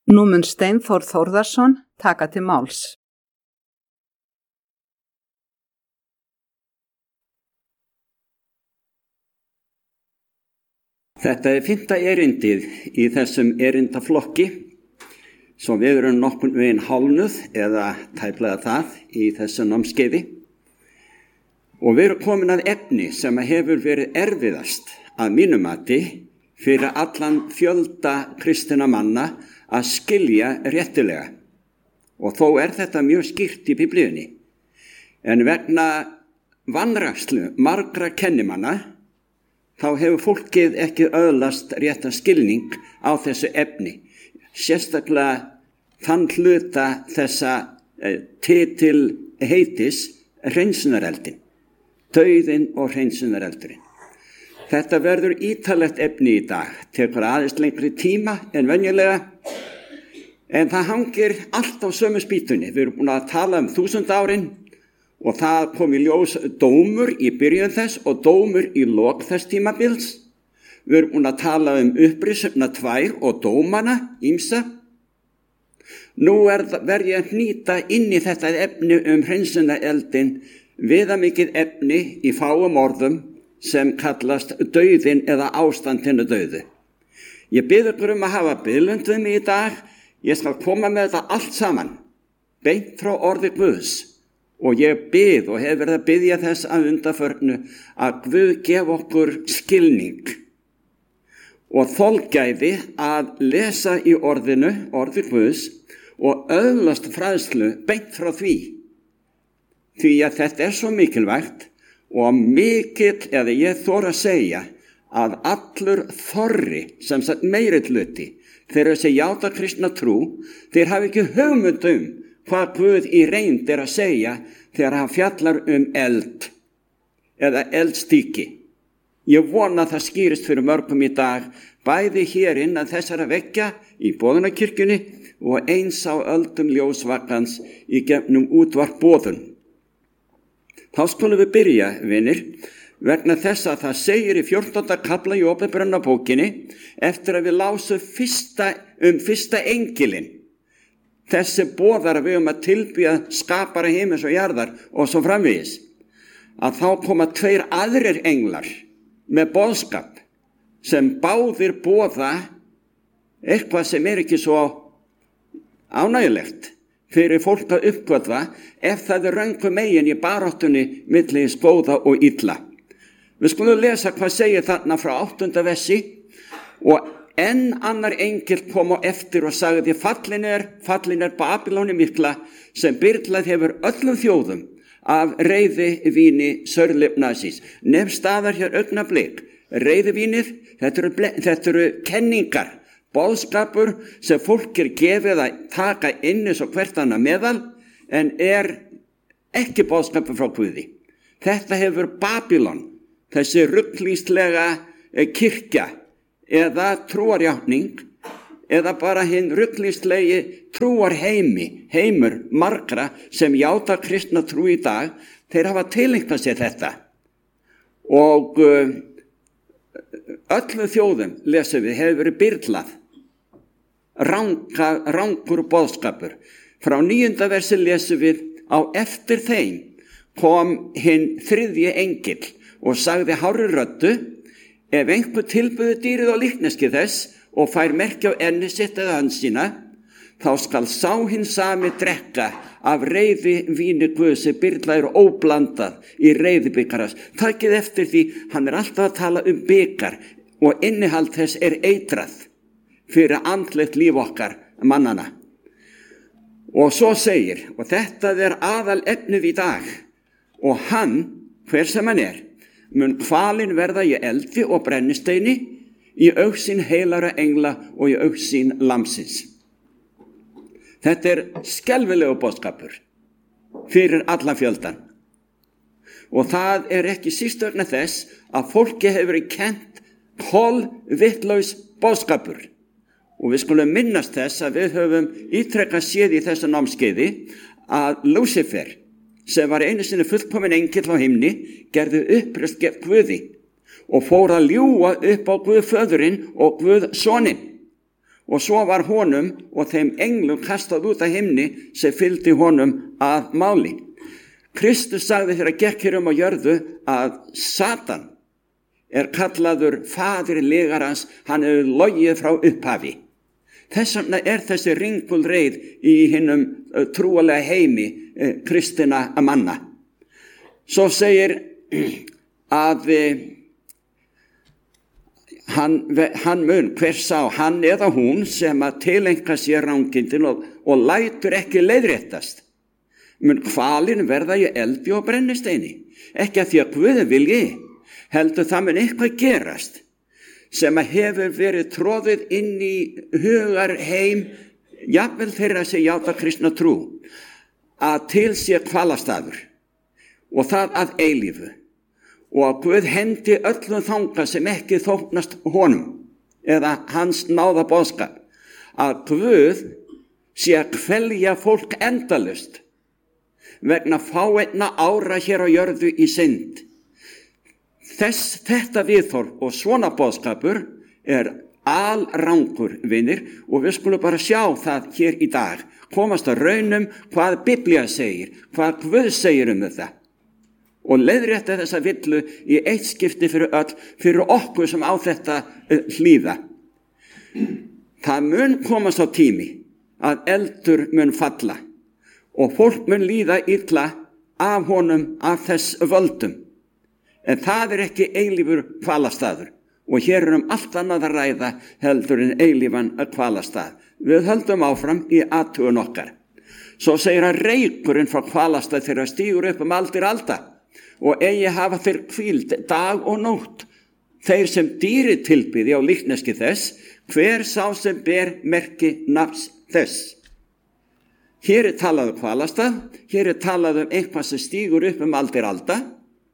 Nú mun Steinþór Þórðarson taka til máls. Þetta er 5. erindið í þessum erindaflokki, svo við erum nokkurn veginn hálfnuð eða tæplega það í þessu námskeiði. Og við erum komin að efni sem hefur verið erfiðast að mínu mati fyrir allan fjölda kristinna manna að skilja réttilega. Og þó er þetta mjög skýrt í Biblíunni. En vegna vanrækslu margra kennimanna þá hefur fólkið ekki öðlast rétta skilning á þessu efni. Sérstaklega þann hluta þessa titil heitis hreinsunareldin. Dauðinn og hreinsunareldurinn. Þetta verður ítarlegt efni í dag, tekur aðeins lengri tíma en venjulega, en það hangir allt á sömu spýtunni. Við erum búin að tala 1000 árin og það kom í ljós dómur í byrjun þess og dómur í lok þess tímabils. Við erum búin að tala uppreisnina 2 og dómana ýmsa. Nú verð ég að hnýta inn í þetta efni hreinsunareldin viðamikið efni í fáum orðum sem kallast dauðinn eða ástandinu dauðu. Ég bið ykkur að hafa biðlund við mig í dag. Ég skal koma með þetta allt saman, beint frá orði Guðs. Og ég bið og hef verið að biðja þess að undanförnu að Guð gef okkur skilning og þolgæði að lesa í orði Guðs og öðlast fræðslu beint frá því. Því að þetta er svo mikilvægt og mikill, eða ég þora að segja, að allur þorri, sem sagt meiri hluti, þegar þessi játa kristna trú, þeir hafa ekki hugmynd hvað Guð í reynd að segja þegar hann fjallar eld eða eldstiki. Ég vona að það skýrist fyrir mörgum í dag, bæði hér innan þessara veggja í boðunarkirkjunni og eins á öldum ljósvakans í gegnum útvarpboðun. Þá skulum við byrja, vinir, vegna þess að það segir í 14. kafla í Opinberunarbókinni eftir að við lásum fyrsta engilinn. Þessi boðar að við að tilbýða skapara himins og jarðar og svo framvegis. Að þá koma 2 aðrir englar með boðskap sem báðir boða eitthvað sem er ekki svo ánægjulegt fyrir fólk að uppgötva ef það er röngu megin í baráttunni milli hins góða og illa. Við skulum lesa hvað segir þarna frá 8. versi. Og enn annar engil kom á eftir og sagði, fallin er Babyloni mikla sem byrlað hefur öllum þjóðum af reiðivíni Saurlifnasís. Nefn staðar hér augnablik. Reiðivínið, þetta eru kenningar. Boðskapur sem fólk er gefið að taka inn eins og hvert annað meðal, en er ekki boðskapur frá Guði. Þetta hefur Babylon, þessi rugglýslega kirkja eða trúarjátning, eða bara hinn rugglýslegi trúarheimur margra sem játa kristna trú í dag, þeir hafa tileinkað sér þetta. Og öllu þjóðum, lesum við, hefur verið byrlað. Rangur boðskapur. Frá 9. versi lesum við, á eftir þeim kom hinn 3. engill og sagði hárri röddu, ef einhver tilbyður dýrið og líkneski þess og fær merki á enni sitt eða hönd sína, þá skal sá hinn sami drekka af reiðivíni Guðs byrlað er óblandað í reiðibikaras. Takið eftir því, hann er alltaf að tala bikar og innihald þess er eitrað fyrir andlegt líf okkar mannana. Og svo segir, og þetta er aðal efnið í dag, og hann, hver sem hann er, mun hvalinn verða í eldi og brennisteini, í augsýn heilara engla og í augsýn lamsins. Þetta er skelfilegu boðskapur fyrir allan fjöldan. Og það er ekki síst vegna þess að fólki hefur verið kennt kolvitlaus boðskapur. Og við skulum minnast þess að við höfum ítrekkað séð í þessu námskeiði að Lúsifer, sem var einu sinni fullkominn engill á himni, gerði uppreist gegn Guði og fór að ljúga upp á Guð föðurinn og Guð soninn. og svo var honum og þeim englum kastað út af himni sem fylgdi honum að máli. Kristus sagði þegar gekk hér á jörðu að Satan kallaður faðir legarans, hann logið frá upphafi. Þess vegna þessi ringulreið í hinum trúalega heimi kristina manna. Svo segir að hann mun, hver sá, hann eða hún sem að tileinka sér rangindin og lætur ekki leiðréttast, mun kvalin verða í eldi og brennisteini, ekki að því að Guð vilji, heldur það mun eitthvað gerast sem að hefur verið tróðið inn í hugar heim, jafnvel þeirra sem játa kristna trú, að til sé kvalastafur og það að eilífu, og að Guð hendi öllum þanga sem ekki þóknast honum eða hans náða boðskap, að Guð sé að kvelja fólk endalaust vegna fáeinna ára hér á jörðu í synd. Þetta viðhorf og svona boðskapur alrangur, vinir, og við skulum bara sjá það hér í dag, komast að raunum hvað Biblía segir, hvað Guð segir þetta, og leiðrétta þessa villu í eitt skipti fyrir öll, fyrir okkur sem á þetta hlýða. Það mun komast á tími að eldur mun falla og fólk mun líða illa af honum af þess völdum. En það ekki eilífur kvalastafur, og hér allt annað að ræða heldur en eilífan kvalastaf. Við höldum áfram í athugun okkar. Svo segir að reykurinn frá kvalastaf þeirra stígur upp aldir alda, og eigi hafa þeir hvíld dag og nótt. Þeir sem dýri tilbyði á líkneski þess, hver sá sem ber merki nafns þess. Hér talað kvalastaf, hér talað eitthvað sem stígur upp aldir alda.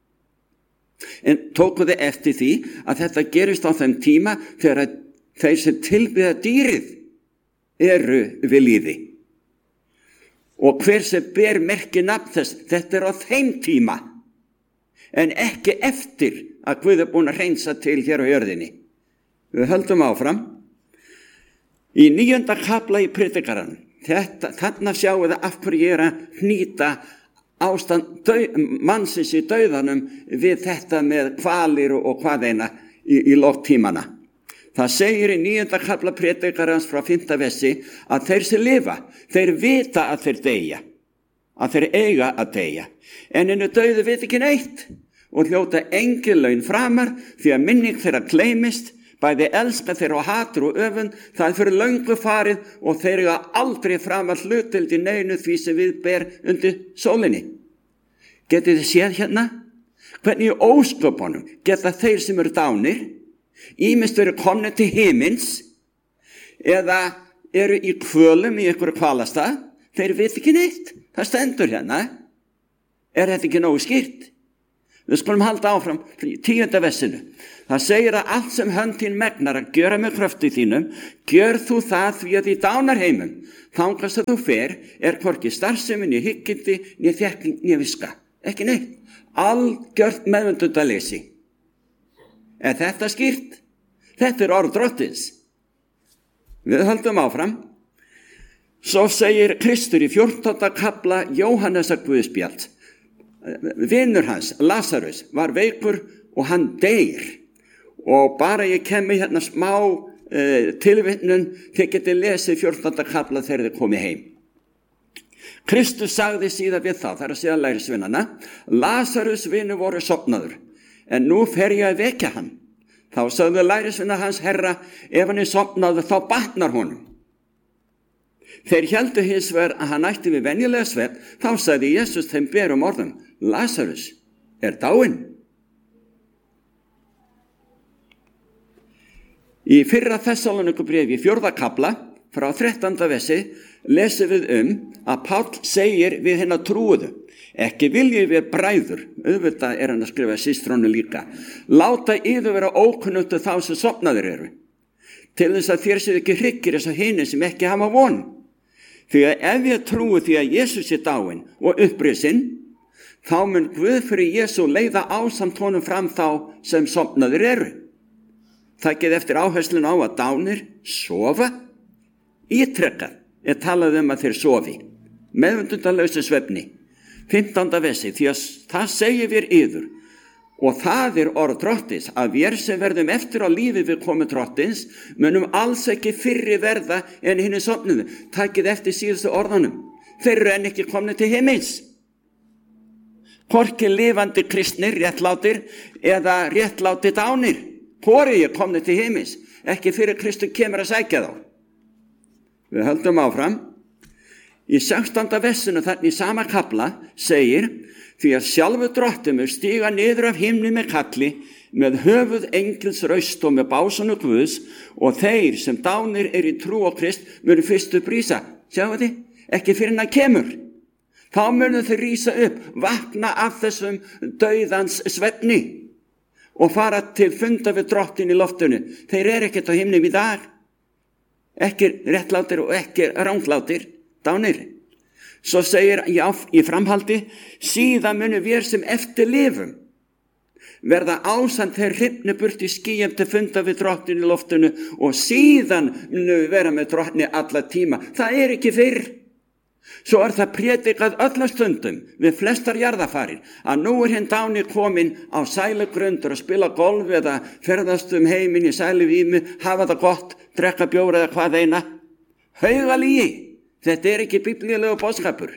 En tókuðu eftir því að þetta gerist á þeim tíma þegar þeir sem tilbyða dýrið við lýði. Og hver sem ber merki nafn þess, þetta á þeim tíma, en ekki eftir að Guð búin að hreinsa til hér á jörðinni. Við höldum áfram. Í 9. kafla í Predikaranum, þarna sjáum við af hverju að hnýta ástand mannsins í dauðanum við þetta með kvalir og hvað eina í lok tímana. Það segir í 9. kafla Predikarans frá 5. versi að þeir sem lifa, þeir vita að þeir deyja, að þeir eiga að deyja, en henni dauðu veit ekki neitt og hljóta engin laun framar því að minning þeirra gleymist, bæði elska þeirra og hatur og öfund, það fyrir löngu farið og þeir eiga aldrei framar hlutdeild í neinu því sem við ber undir sólinni. Getið þið séð hérna? Hvernig í ósköpunum geta þeir sem eru dánir, ýmist eru komnir til himins eða eru í kvölum í einhverju kvalastað, þeir veit ekki neitt. Það stendur hérna. Þetta ekki nógu skýrt? Við skulum halda áfram 10. versinu. Það segir að allt sem hönd þín megnar að gjöra með kröftu þínum, gjör þú það því að í dánarheimum, þangast að þú fer, hvorki starfsemi, né hyggindi, né þekking, né viska. Ekki neitt. Algjört meðvitundaleysi. Þetta skýrt? Þetta orð Drottins. Við höldum áfram. Svo segir Kristur í 14. kafla Jóhannesar Guðspjalls. Vinur hans, Lazarus, var veikur og hann deyr. Og bara ég kemur hérna smá tilvitnun, þið getið lesið 14. kafla þegar þið komið heim. Kristus sagði síðan við það er að segja lærisveinana, Lazarus vinur voru sofnaður, en nú fer ég að vekja hann. Þá sagði lærisveinar hans, Herra, ef hann sofnaður þá batnar honum. Þeir héldu hins vegar að hann ætti við venjulega svefn, þá sagði Jesus þeim berum orðum, Lazarus dáinn. Í 1. Þessalónikubréfi 4. kafla frá 13. versi lesum við að Páll segir við hinna trúuðu, ekki viljið við bræður, auðvitað hann að skrifa systrónu líka, láta yður vera ókunnugtu þá sem sofnaðir eru, til þess að þér séu ekki hryggir þess að hinni sem ekki hafa von. Því að ef ég trúi því að Jesus dáinn og upprisinn, þá mun Guð fyrir Jesú leiða ásamt honum fram þá sem sofnaðir eru. Það getur eftir áherslun á að dánir sofa ítrekkað talað að þeir sofi, meðvitundalausu svefni. 15. versi, því að það segir við yður, og það orð drottins, að vér sem verðum eftir á lífi við komu drottins, munum alls ekki fyrri verða en hinni sofnuðu. Takið eftir síðustu orðanum. Þeir eru enn ekki komnir til himins. Hvorki lifandi kristnir, réttlátir, eða réttlátir dánir. Hvorki komnir til himins. Ekki fyrir Kristur kemur að sækja þá. Við höldum áfram. Í 16. versinu þarna í sama kafla segir, því að sjálfur drottin mun stíga niður af himni með kalli, með höfuð engils raust og með básunu Guðs, og þeir sem dánir í trú á Krist munu fyrst upp rísa. Sjáu þið? Ekki fyrir hann kemur. Þá munu þeir rísa upp, vakna af þessum dauðans svefni og fara til funda við drottin í loftinu. Þeir ekkert á himnum í dag. Ekki réttlátir og ekki ranglátir. Dánir. Svo segir í framhaldi, síðan munu við sem eftir lifum verða ásamt þeir hrifnu burt í skýjum til funda við drottin í loftinu, og síðan munu við vera með drottni alla tíma. Það ekki fyrr. Svo það prédikað öllum stundum við flestar jarðafarir að nú hinn dáni komin á sælugrundur að spila golf eða ferðast heiminn í sæluvímu, hafa það gott, drekka bjóra eða hvað eina. Haugalíi. Þetta ekki biblíulegu boðskapur.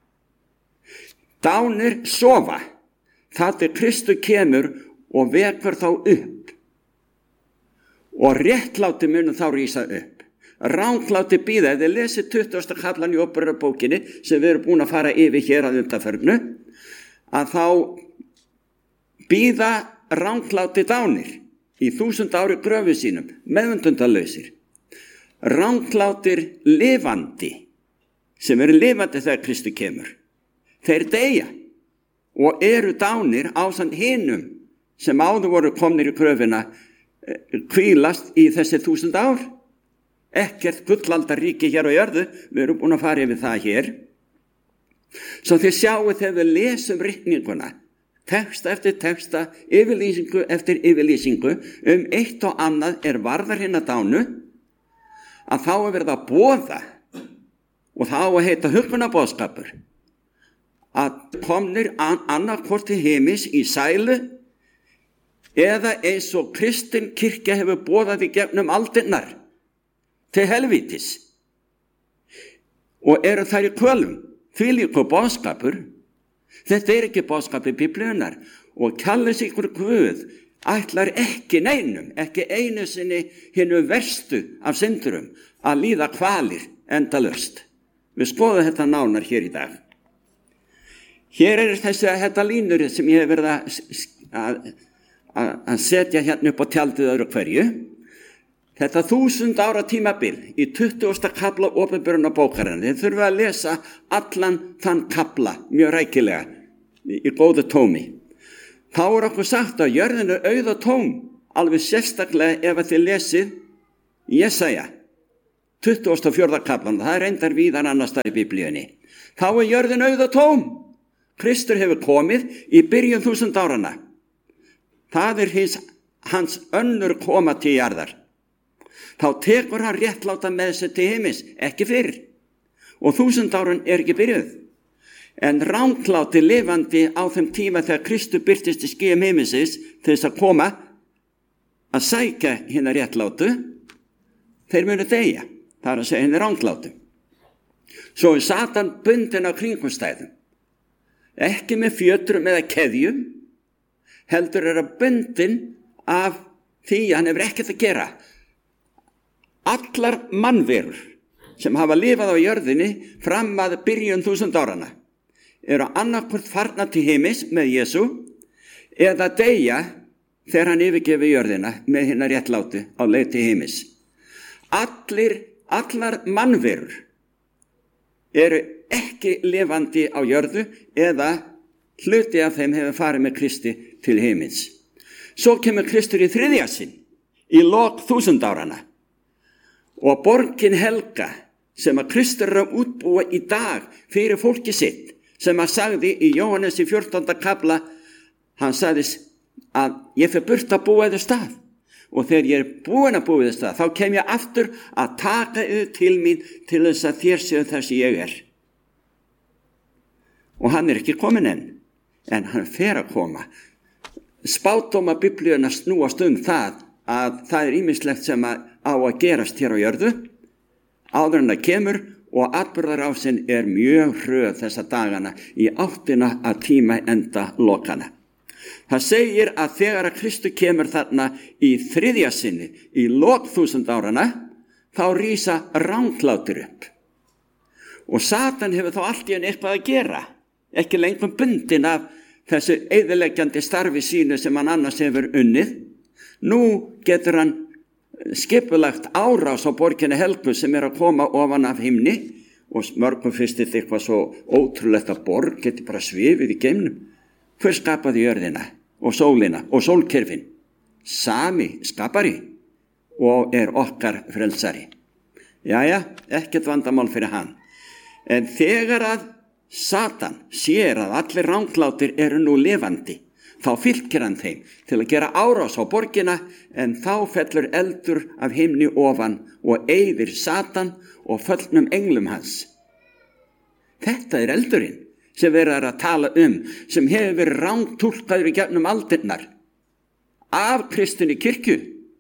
Dánir sofa, þar til Kristur kemur og vekur þá upp. Og réttláti munu þá rísa upp. Rangláti bíða, ef þið lesið 20. kaflan í Óperubókinni, sem við erum búin að fara yfir hér að undanförnu, að þá bíða rangláti dánir í 1000 ári gröfu sínum, meðvitundalausir. Ranglátir lifandi, sem eru lifandi þegar Kristur kemur. Þeir deyja og eru dánir ásamt hinum sem áður voru komnir í gröfina, hvílast í þessi 1000 ár. Ekkert gullaldarríki hér á jörðu, við erum búin að fara yfir það hér. Svo þið sjáu þegar við lesum ritninguna, texta eftir texta, yfirlýsingu eftir yfirlýsingu, eitt og annað varðar hinna dánu, að þá verið að boða, og þá að heita huggunarboðskapur, að komnir annarkvort til heimis í sælu, eða eins og kristin kirkja hefur boðað í gegnum aldirnar, til helvítis. Og eru þær í kvölum, þvílíkur boðskapur. Þetta ekki boðskapur Biblíunnar, og kallist ykkur Guð, ætlar ekki neinum, ekki einu sinni hinu verstu af syndurum, að líða kvalir endalaust. Við skoðum þetta nánar hér í dag. Hér þetta línur sem ég hef verið að setja hérna upp á tjaldið öðru hverju. Þetta 1000 ára tímabil í 20. kafla Opinberunarbókarinnar. Þið þurfum að lesa allan þann kafla mjög rækilega í góðu tómi. Þá okkur sagt að jörðin auð og tóm, alveg sérstaklega ef að þið lesið Jesaja 24. kaflan. Það reyndar víðar annars staðar í Biblíunni. Þá jörðin auð og tóm. Kristur hefur komið í byrjun 1000 árana. Það hans önnur koma til jarðar. Þá tekur hann réttláta með sér til heimis, ekki fyrr. Og 1000 árun ekki byrjuð. En rangláti lifandi á þeim tíma þegar Kristur birtist í skýjum heimisins til þess að koma að sækja hina réttlátu, þeir munu deyja. Það að segja henni ranglátu. Svo Satan bundin á kringumstæðum. Ekki með fjötrum eða keðjum, heldur að bundin af því hann hefur ekkert að gera. Allar mannverur sem hafa lifað á jörðinni fram að byrjun 1000 árana eru annarkvort farna til heimis með Jesú eða deyja þegar hann yfirgefi jörðina með hinna réttlátu á leið til heimis. Allar mannverur eru ekki lifandi á jörðu eða hluti af þeim hefur farið með Kristi til heimis. Svo kemur Kristur í þriðja sinn í lok 1000 árana. Og borgin helga sem að Kristur að útbúa í dag fyrir fólki sitt, sem að sagði í Jóhannes í 14. kafla, hann sagði að ég fer burt að búa eða stað. og þegar ég er búin að búið þess þá kem ég aftur að taka yfir til mín til þess að þér séu þess að ég er. Og hann er ekki komin enn, en hann fer að koma. Spádóma Biblíuna snúast það að það er ýmislegt sem á að gerast hér á jörðu, áður en það kemur, og atburðarásin er mjög hröð þessa dagana í áttina að tíma enda lokana. Það segir að þegar að Kristur kemur þarna í 3. sinni, í lok 1000 árana, þá rísa ranglátur upp. Og Satan hefur þá allt í einu eitthvað að gera, ekki lengur bundin af þessu eyðileggjandi starfi sínu sem hann annars hefur unnið. Nú getur hann skipulagt árás á borginni Helgu sem er að koma ofan af himni, og mörgum finnst þetta eitthvað svo ótrúlegt að borg geti bara svifið í geimnum. Hver skapaði jörðina og sólina og sólkerfin? Sami skapari og er okkar frelsari. Jæja, ekkert vandamál fyrir hann. En þegar að Satan sér að allir ranglátir eru nú lifandi, þá fylgir hann þeim til að gera árás á borgina, en þá fellur eldur af himni ofan og eyðir Satan og föllnum englum hans. Þetta er eldurinn sem verður að tala sem hefur verið rangtúlkaður í gegnum aldirnar af kristinni kirkju,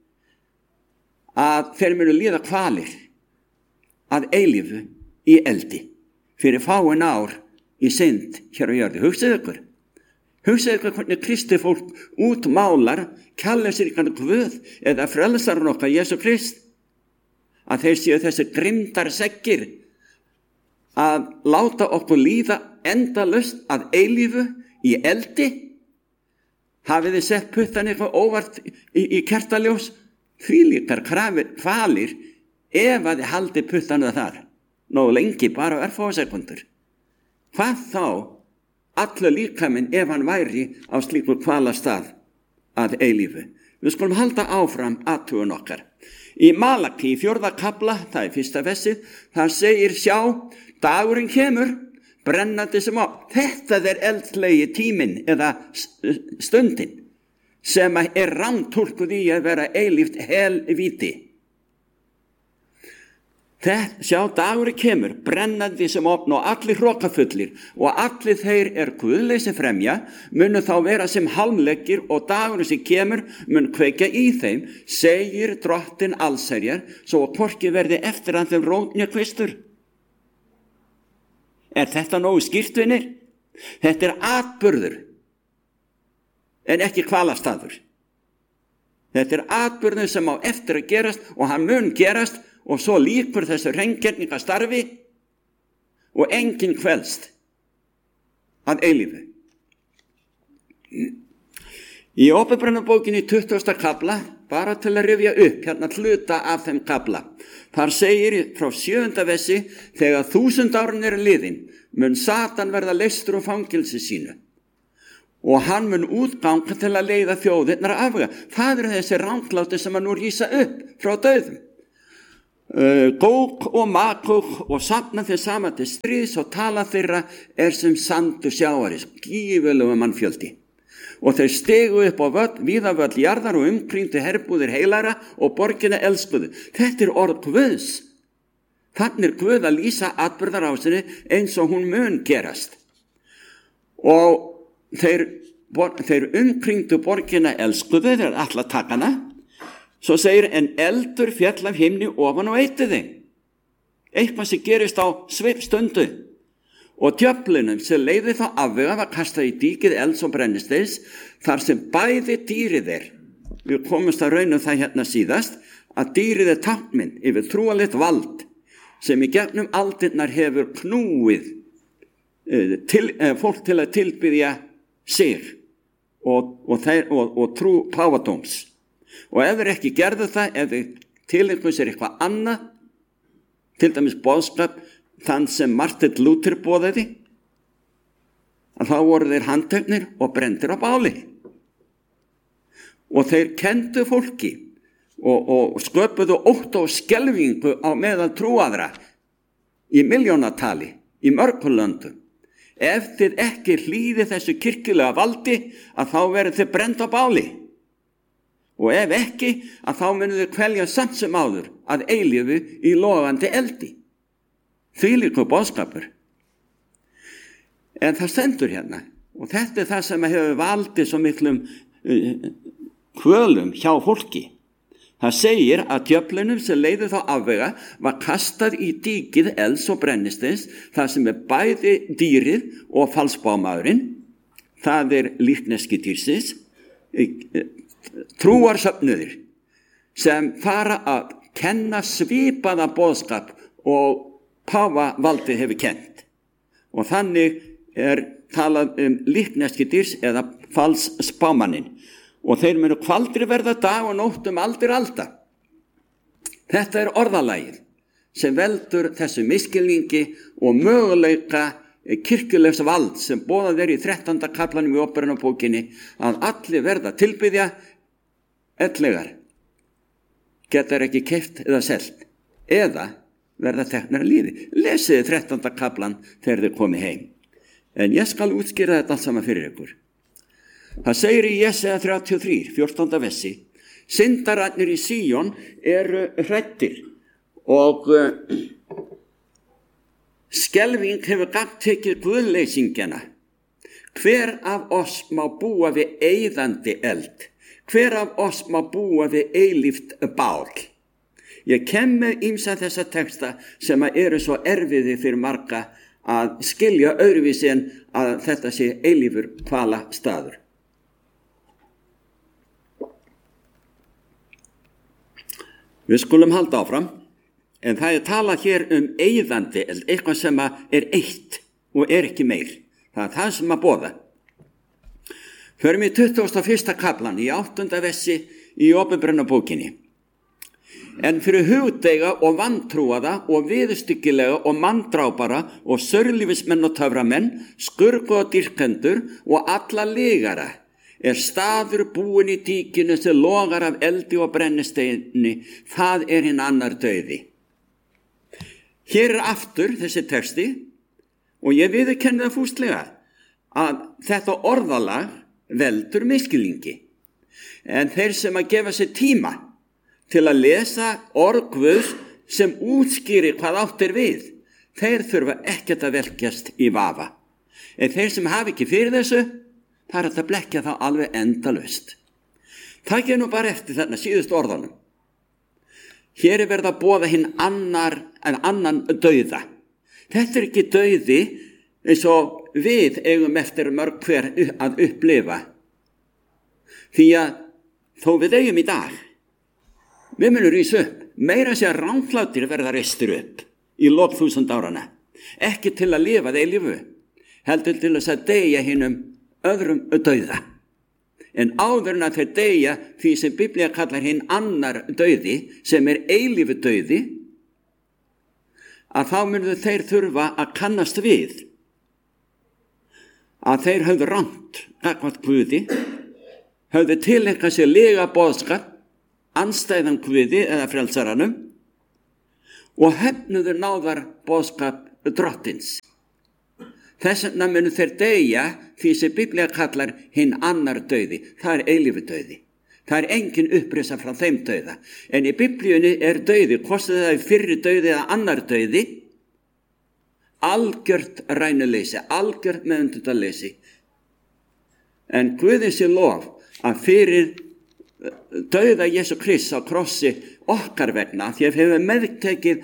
að þeir munu líða kvalir að eilífu í eldi fyrir fáin ár í synd hér á jörðu. Hugsið ykkur hvernig kristið fólk útmálar kærleiksríkan Guð eða frelsarinn okkar Jesú Krist, að þeir séu þessi grimmdarseggir að láta okkur líða endalaust að eilífu í eldi. Hafið þið sett puttan eitthvað óvart í kertaljós? Þvílíkar kvalir ef að þið haldið puttanu þar nógu lengi, bara örfáa sekundur. Hvað þá allur líkaminn ef hann væri á slíkur kvalastað að eilífu? Við skulum halda áfram athugun okkar. Í Malaki, 4. kafla, það er 1. versið, það segir: sjá, dagurinn kemur, brennandi sem á. Þetta er eldlegi tíminn eða stundin sem er rangtúlkuð í að vera eilíft helvíti. Sjá, dagurinn kemur, brennandi sem opn, og allir hrokafullir og allir þeir guðleysi fremja munu þá vera sem hálmleggir, og dagurinn sem kemur mun kveikja í þeim, segir Drottinn allsherjar, svo að hvorki verði eftir að þeim rótnja kvistur. Er þetta nógu skýrt, vinir? Þetta er atburður en ekki kvalastaður. Þetta er atburður sem á eftir að gerast, og hann mun gerast, og svo líkur þessu hreingerningastarfi og enginn kvelst að eilífu. Í Åpenbararbókinni 20. kafla, bara til að rifja upp hérna hluta af þeim kafla, þar segir frá 7. versi: þegar 1000 árin eru liðin mun Satan verða leystur úr fangelsi sínu, og hann mun útganga til að leiða þjóðirnar afvega. Það eru þessi ranglátir sem að nú rísa upp frá dauðum. Góg og Magog, og safna þeir saman til stríðs, og tala þeirra sem sandur sjávaris, gífurlegum mannfjöldi. Og þeir stegu upp á víða völl jarðar og umkringdu herbúðir heilara og borgina elskuðu. Þetta er orð Guðs. Þannig er Guð að lýsa atburðarásinni eins og hún mun gerast. Og þeir umkringdu borgina elskuðu, þeir ætla að taka hana. Svo segir: en eldur fjall af himni ofan og eyti þeim. Eitthvað sem gerist á svipstundu. Og djöflunum sem leiði þá afvega var kastað í díkið elds og brennisteins, þar sem bæði dýrið er. Við komumst að raunum það hérna síðast, að dýrið er táknmynd yfir trúarlegt vald sem í gegnum aldirnar hefur knúið fólk til að tilbiðja sig og trú páfadóms. Og ef þeir ekki gerðu það, ef þeir tileinkuðu sér eitthvað annað, til dæmis boðskap þann sem Martin Luther boðaði, að þá voru þeir handteknir og brenndir á báli. Og þeir kenndu fólki og sköpuðu ótta og skelfingu á meðal trúaðra í milljónatali í mörgum löndum. Ef þið ekki hlýði þessu kirkjulega valdi, að þá verður þið brennd á báli. og ef ekki, að þá munum þau kvelja samt sem áður að eilífu í logandi eldi. Þvílíkur boðskapur. En það stendur hérna, og þetta er það sem hefur valdið svo miklum kvölum hjá fólki. Það segir að djöflunum sem leiði þá afvega var kastað í dýkið elds og brennisteins, það sem er bæði dýrið og falsbámaðurinn, það er líkneski dýrsins, trúarsöfnuðir sem fara að kenna svipaða boðskap og páfavaldið hefur kennt. Og þannig er talað líkneski dýrs eða falsspámaninn. Og þeir munu kvaldri verða dag og nótt aldir alda. Þetta er orðalagið sem veldur þessu misskilningi og möguleika kirkjulegs vald sem boðað í 13. kaflanum í Óperunarbókinni að allir verða tilbiðja, ellegar geta ekki keypt eða selt eða verða teknar að lífi. Lesiði 13. kaflan þegar þið komið heim. En ég skal útskýra þetta allt saman fyrir ykkur. Það segir í Jesaja 33, 14. versi, syndararnir í Síón eru hræddir og skelfing hefur gagntekið guðleysingjana. Hver af oss má búa við eyðandi eld? Hver af oss má búa við eilíft bál? Ég kem með ýmsa þessa texta sem eru svo erfiði fyrir marga að skilja öðruvísi en að þetta sé eilífur kvala staður. Við skulum halda áfram, en það er talað hér eyðandi eld, eitthvað sem er eitt og er ekki meir. Það er það sem boða. Förum í 21. kaflan í 8. versi í Óperunarbókinni. En fyrir hugdeiga og vantrúaða og viðurstyggilega og manndrápara og sörlífismenn og töframenn, skurku og dýrkendur og alla lygara er staður búin í dýkinu sem logar af eldi og brennisteini, það er hinn annar dauði. Hér er aftur þessi texti og ég viðurkenni það fúslega að þetta orðalag veldur misskilningi. En þeir sem að gefa sér tíma til að lesa orð Guðs sem útskýri hvað átt er við, þeir þurfa ekkert að velkjast í vafa. En þeir sem hafa ekki fyrir þessu, það er að blekja þá alveg endalaust. Takið nú bara eftir þarna síðust orðanum. Hér er verið að boða hinn annan dauða. Þetta er ekki dauði eins og við eigum eftir mörg hver að upplifa. Því að þó við eigum í dag, við munum rísa upp, meira sé að ranglátir verða reistir upp í lok 1000 árana. Ekki til að lifa þeir lífu, heldur til þess að deyja hinum öðrum dauða. En áður en að þeir deyja því sem Biblía kallar hinn annar dauði, sem er eilífu dauði, að þá mundu þeir þurfa að kannast við að þeir höfðu rangt gagnvart Guði, höfðu tileinkað sér lega boðskap, andstæðan Guði eða frelsaranum og hefnuðu náðar boðskap drottins. Þess vegna munu þeir deyja því sem Biblía kallar hinn annar dauði. Það er eilífu dauði. Það er engin upprisa frá þeim dauða. En í Biblíunni er dauði, hvort það er fyrri dauði eða annar dauði, algjört rænuleysi, algjört meðundundaleysi. En Guði sé lof að fyrir dauða Jesú Krists á krossi okkar vegna, því að hefur meðtekið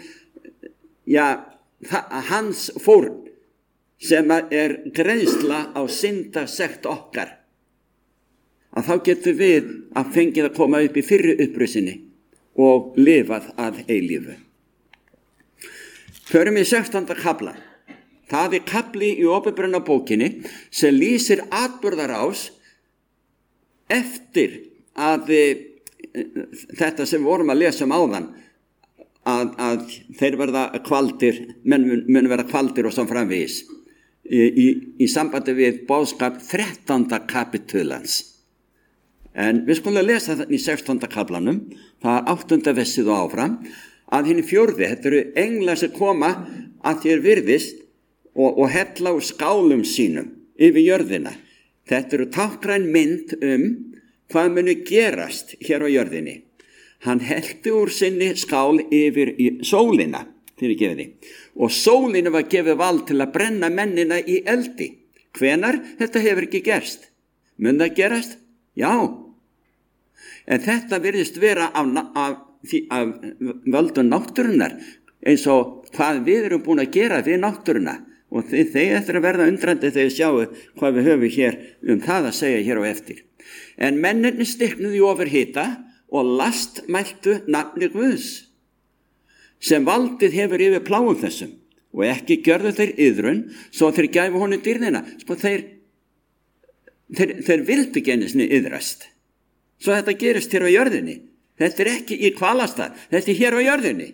hans fórn, sem er greiðsla á syndasekt okkar, að þá getum við að fengið að koma upp í fyrri upprisinni og lifað að eilífu. Förum í 16. kafla. Það er kafli í Óperunarbókinni sem lýsir atburðarás eftir að þetta sem við vorum að lesa áðan, að þeir verða kvaldir, menn mun verða kvaldir og svo framvegis. Í sambandi við boðskap 13. kapitulans. En við skulum lesa þetta í 16. kaflanum, það er 8. versið og áfram, að hinn 4, þetta eru englar sem koma að þér virðist og hella úr skálum sínum yfir jörðina. Þetta eru táknræn mynd hvað muni gerast hér á jörðinni. Hann hellti úr sinni skál yfir í sólina, og sólinu var gefið vald til að brenna mennina í eldi. Hvenær? Þetta hefur ekki gerst. Mun það gerast? Já. En þetta virðist vera af völdum náttúrunnar, eins og hvað við erum búin að gera við náttúruna. Og þeir eftir að verða undrandi þegar sjáu hvað við höfum hér það að segja hér á eftir. En mennirni stiknuðu í ofurhita og lastmæltu nafni Guðs, sem valdið hefur yfir pláum þessum, og ekki gjörðu þeir iðrun, svo þeir gæfu honum dýrðina. Þeir vildu ekki einu sinni iðrast. Svo þetta gerist hér á jörðinni. Þetta ekki í Hvalastað, þetta hér á jörðinni.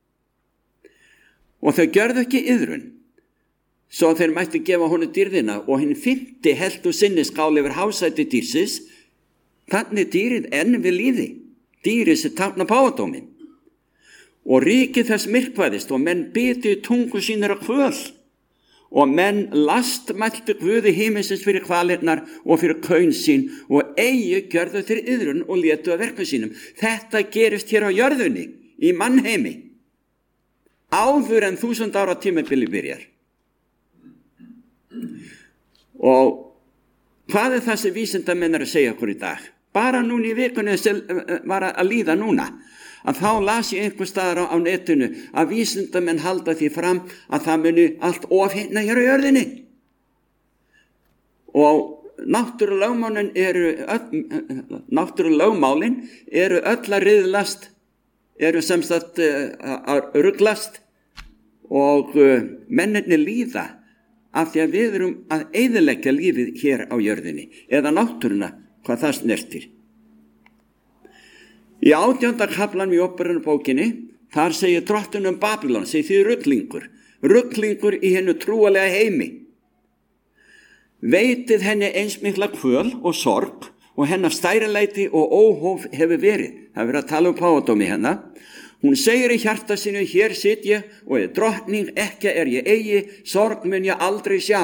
Og þau gjörðu ekki iðrun, svo þeir mættu gefa honum dýrðina, og hinn 5. heldu sinni skál yfir hásæti dýrsins. Þannig dýrið enn við líði, dýrið sem táknar páfadóminn. Og ríkið þess myrkvaðist, og menn bitu tungu sínir á kvöl, og menn lastmæltu Guði himinsins fyrir kvalirnar og fyrir kaun sín, og eigi gjörðu þeir iðrun og létu að verkum sínum. Þetta gerist hér á jörðunni, í mannheimi, áður en 1000 ára tímabili byrjar. Og hvað það sem vísindamenn að segja okkur í dag? Bara núna í vikunni sem var að líða núna, að þá las ég einhver staðar á netinu að vísindamenn halda því fram að það muni allt ofhitna hér á jörðinni. Og náttúrulögmálin eru öll að riðlast, eru sem sagt að ruglast, og mennirni líða af því að við erum að eyðileggja lífið hér á jörðinni, eða náttúruna, hvað það snertir. Í 18. kaflanum í Óperunarbókinni, þar segir drottinn Babylon, segir því rugglingur í hennu trúalega heimi. Veitið henni eins mikla kvöl og sorg, og hennar stærilæti og óhóf hefur verið. Það verið að tala páfadómi hennar. Hún segir í hjarta sínu, hér sit ég, og er drottning, ekki er ég eigi, sorg mun ég aldrei sjá.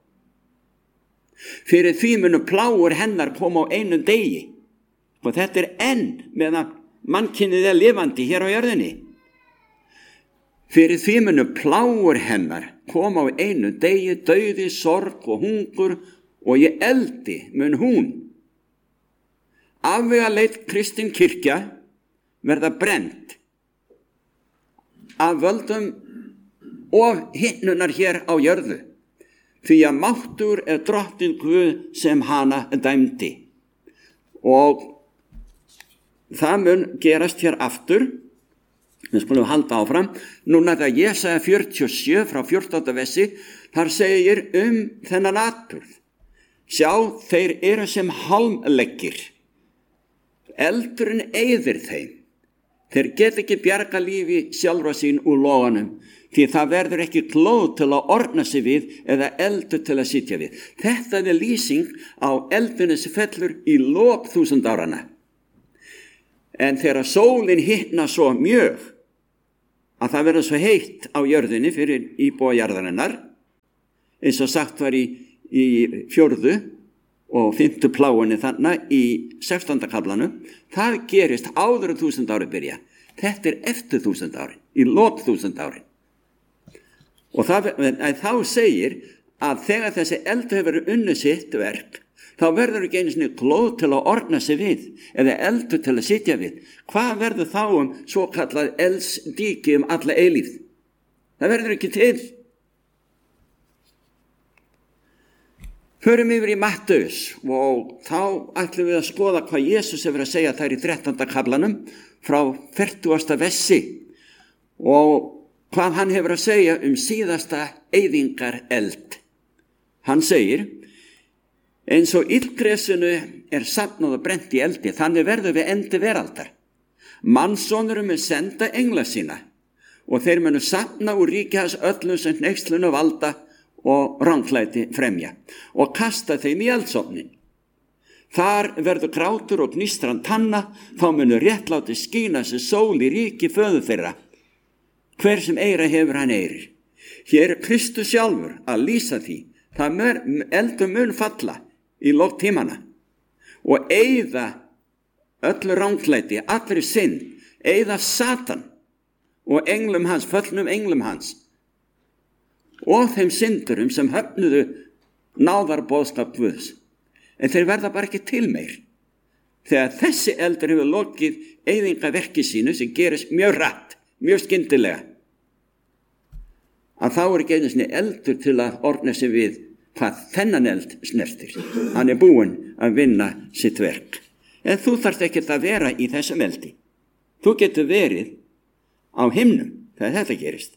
Fyrir því munu plágur hennar koma á einum degi. Og þetta enn meðan mannkynið lifandi hér á jörðinni. Fyrir því munu plágur hennar koma á einu degi, dauði, sorg og hungur, og í eldi mun hún. Afvegaleit kristin kirkja verða brennt af völdum og hitnunar hér á jörðu, því að máttur er drottinn Guð sem hana dæmdi. Og það mun gerast hér aftur. Við skulum halda áfram. Núna það Jesaja 47 frá 14. versi, þar segir þennan atburð. Sjá, þeir eru sem hálmleggir. Eldurinn eyðir þeim. Þeir get ekki bjarga lífi sjálfra sín úr loganum, því það verður ekki glóð til að orna sig við eða eldur til að sitja við. Þetta lýsing á eldunni sem fellur í lok 1000 árana. En þegar sólin hitna svo mjög að það verður svo heitt á jörðinni fyrir íbúa jarðarinnar, eins og sagt var í 4. og 5. pláunni þannig í 16. kaflanum, það gerist áður en 1000 ári byrja. Þetta eftir 1000 ári, í lok 1000 ári. Og þá segir að þegar þessi eldur hefur unnið sitt verk, þá verður ekki einu sinni glóð til að orna sig við, eða eldur til að sitja við. Hvað verður þá svo kallað eldsdíki alla eilífð? Það verður ekki til. Förum yfir í Mattheus, og þá ætlum við að skoða hvað Jesús hefur að segja þær í 13. kaflanum frá 40. versi, og hvað hann hefur að segja síðasta eyðingar eld. Hann segir, eins og illgresinu safnað og brent í eldi, þannig verður við endi veraldar. Mannsonurum senda engla sína, og þeir munu safna úr ríki hans öllum sem hneykslunu valda og ranglæti fremja, og kasta þeim í eldsofnin. Þar verður grátur og gnistran tanna, þá munu réttláti skína sem sól í ríki föður þeirra. Hver sem eyra hefur hann eyrir. Hér Kristus sjálfur að lýsa því, það eldur mun falla í lok tímana, og eyða öllu ranglæti, allri synd, eyða Satan og englum hans, föllnum englum hans og þeim syndurum sem höfnuðu náðarboðskap Guðs. En þeir verða bara ekki til meir. Þegar þessi eldur hefur lokið eyðingaverki sínu sem gerist mjög rætt, mjög skyndilega, að þá ekki einu sinni eldur til að orna sig við hvað þennan eld snertir. Hann búinn að vinna sitt verk. En þú þarft ekkert að vera í þessum eldi. Þú getur verið á himnum þegar þetta gerist.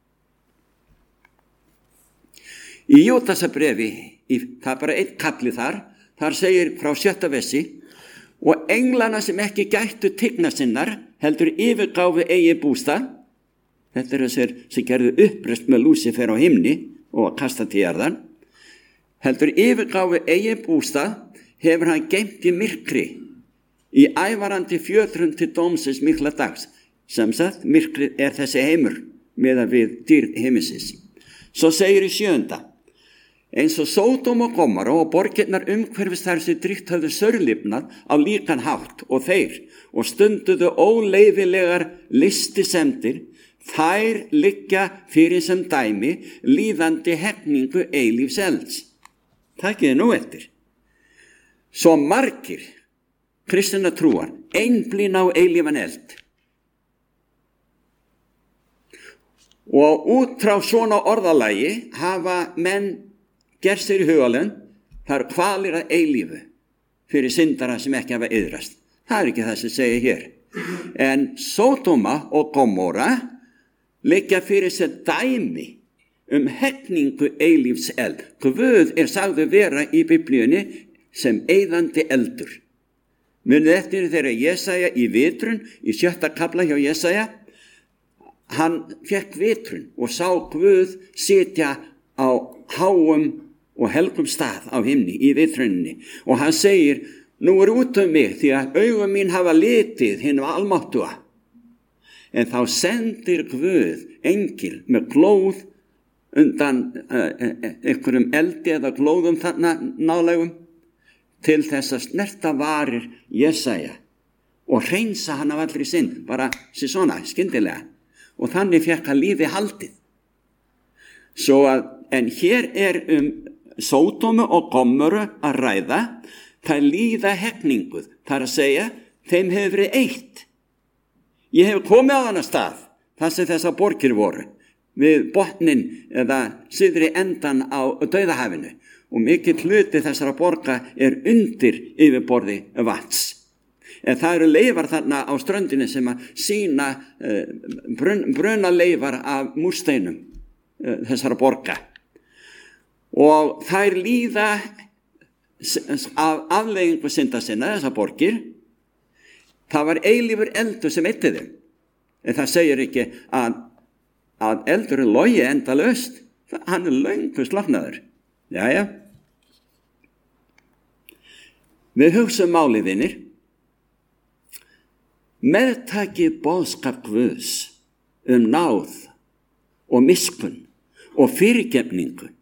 Í Júdasarbrefi, það bara einn kapli þar segir frá 7. versi: og englana sem ekki gættu tigna sinnar heldur yfirgáfu eigi bústað. Þetta þessir sem gerðu uppreist með Lúsifer á himni og kasta til jarðar. Heldur yfirgáfu eigi bústað hefur hann geymt í myrkri, í ævarandi fjötrun til dómsins mikla dags. Sem sagt, myrkrið þessi heimur meðan við dýrð himinsins. Svo segir í 7. eins og Sódóm og Gomorra og borgirnar umhverfis þær sem drygt höfðu saurlifnað á líkan hátt og þeir og stunduðu óleyfilegar listisemdir, þær liggja fyrir sem dæmi líðandi hegningu eilífs elds. Takið nú eftir. Svo margir kristinna trúar einblína á eilífan eld. Og út frá svona orðalagi hafa menn gerð sér í hugalund, það eru kvalir að eilífu fyrir syndara sem ekki hafa iðrast. Það ekki það sem segir hér. En Sódóma og Gomorra liggja fyrir sér dæmi hegningu eilífs eld. Guð sagður vera í Biblíunni sem eyðandi eldur. Munið eftir þegar Jesaja í vitrun, í 7. kafla hjá Jesaja, hann fékk vitrun og sá Guð sitja á háum og helgum stað á himni í vitrunni og hann segir: nú út mig því að augum mín hafa litið hinn almáttuga. En þá sendir Guð engil með glóð undan einhverjum eldi eða glóðum þarna nálægum til þess að snerta varir Jesaja og hreinsa hann af allri synd, bara sér svona skyndilega, og þannig fékk hann lífi haldið. En hér Sódómu og Gomorru að ræða, það líða hegninguð, það að segja, þeim hefur verið eytt. Ég hef komið á þennan stað, þar sem þessar borgir voru, við botnin eða syðri endan á Dauðahafinu, og mikill hluti þessara borga undir yfirborði vatns. En það eru leifar þarna á ströndinni sem að sýna brunaleifar af múrsteinum þessara borga. Og þær líða af afleiðingu synda sinna, þessar borgir. Það var eilífur eldur sem eyddi þeim. En það segir ekki að eldur logi endalaust. Hann löngu sloknaður. Jæja. Við hugsum málið, vinir. Meðtakið boðskap Guðs náð og miskunn og fyrirgefningu